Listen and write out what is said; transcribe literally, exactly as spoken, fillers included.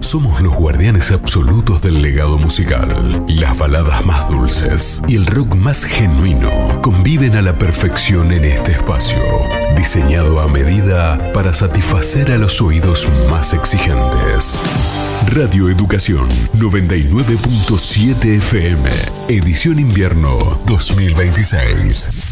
Somos los guardianes absolutos del legado musical. Las baladas más dulces y el rock más genuino conviven a la perfección en este espacio, diseñado a medida para satisfacer a los oídos más exigentes. Radio Educación noventa y nueve punto siete F M, edición invierno dos mil veintiséis.